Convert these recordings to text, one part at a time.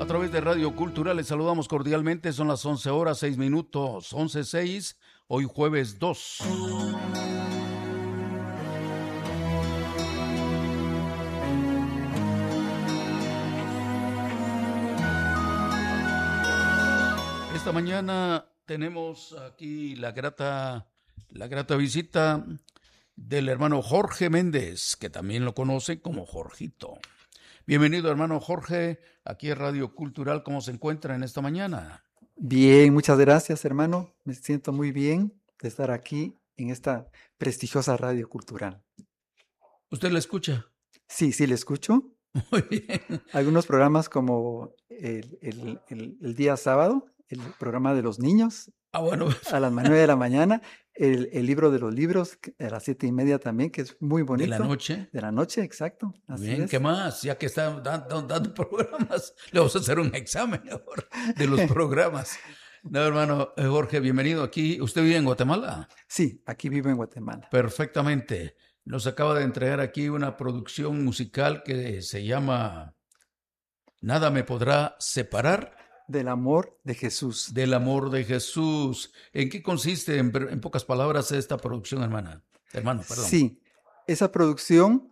A través de Radio Cultural les saludamos cordialmente, son las 11 horas 6 minutos, 11:06, hoy jueves 2. Esta mañana tenemos aquí la grata visita del hermano Jorge Méndez, que también lo conocen como Jorgito. Bienvenido, hermano Jorge, aquí en Radio Cultural. ¿Cómo se encuentra en esta mañana? Bien, muchas gracias, hermano. Me siento muy bien de estar aquí en esta prestigiosa Radio Cultural. ¿Usted la escucha? Sí, le escucho. Muy bien. Algunos programas como el día sábado, el programa de los niños, Bueno. a las 9 de la mañana, el libro de los libros, a las 7:30 también, que es muy bonito. ¿De la noche? De la noche, exacto. Así Bien, es. ¿qué más? Ya que están dando programas, le vamos a hacer un examen ahora de los programas. No, hermano Jorge, bienvenido aquí. ¿Usted vive en Guatemala? Sí, aquí vivo en Guatemala. Perfectamente. Nos acaba de entregar aquí una producción musical que se llama Nada me podrá separar del amor de Jesús. Del amor de Jesús. ¿En qué consiste, en pocas palabras, esta producción, hermano? Sí, esa producción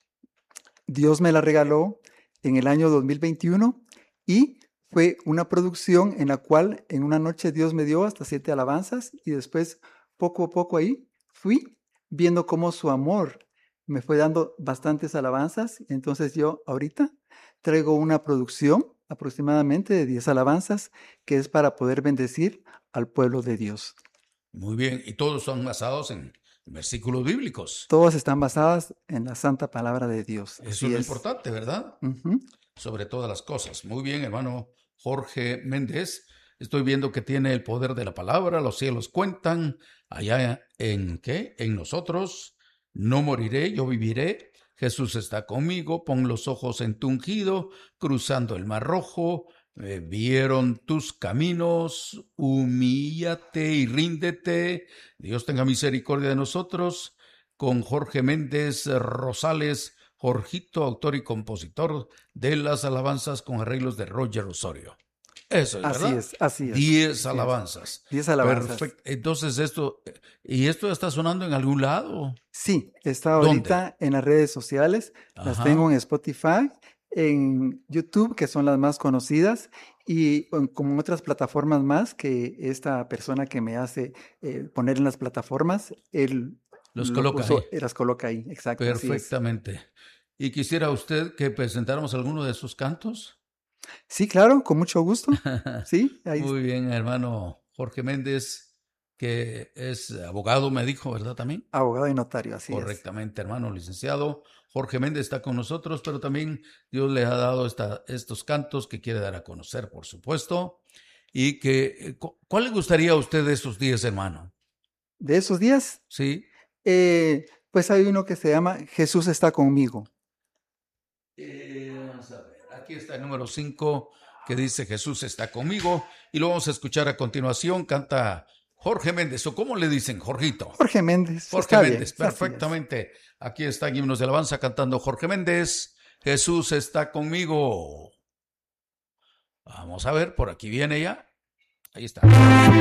Dios me la regaló en el año 2021 y fue una producción en la cual en una noche Dios me dio hasta 7 alabanzas y después poco a poco ahí fui viendo cómo su amor me fue dando bastantes alabanzas. Entonces yo ahorita traigo una producción aproximadamente de 10 alabanzas que es para poder bendecir al pueblo de Dios. Muy bien, y todos son basados en versículos bíblicos. Todas están basadas en la santa palabra de Dios. Eso es lo importante, ¿verdad? Uh-huh. Sobre todas las cosas. Muy bien, hermano Jorge Méndez. Estoy viendo que tiene el poder de la palabra, los cielos cuentan. Allá en ¿qué? En nosotros. No moriré, yo viviré. Jesús está conmigo, pon los ojos en tu ungido, cruzando el mar rojo. Vieron tus caminos, humíllate y ríndete. Dios tenga misericordia de nosotros. Con Jorge Méndez Rosales, Jorgito, autor y compositor de las alabanzas con arreglos de Roger Osorio. Eso es, ¿verdad? Así es. 10 alabanzas. 10 alabanzas. Perfecto. Entonces esto está sonando en algún lado. Sí, está ahorita ¿Dónde? En las redes sociales. Ajá. Las tengo en Spotify, en YouTube, que son las más conocidas, y como otras plataformas más que esta persona que me hace poner en las plataformas, él las coloca ahí. Exacto. Perfectamente. ¿Y quisiera usted que presentáramos alguno de sus cantos? Sí, claro, con mucho gusto. Sí, ahí. Muy bien, hermano Jorge Méndez, que es abogado, me dijo, ¿verdad también? Abogado y notario, así Correctamente, hermano licenciado. Jorge Méndez está con nosotros, pero también Dios le ha dado estos cantos que quiere dar a conocer, por supuesto. Y que, ¿cuál le gustaría a usted de esos días, hermano? ¿De esos días? Sí. Pues hay uno que se llama Jesús está conmigo. Vamos a ver, aquí está el número 5 que dice Jesús está conmigo y lo vamos a escuchar a continuación. Canta Jorge Méndez, ¿o cómo le dicen, Jorgito? Jorge Méndez. Jorge Méndez, bien, perfectamente. Aquí está Himnos de Alabanza cantando Jorge Méndez, Jesús está conmigo. Vamos a ver, por aquí viene ya. Ahí está.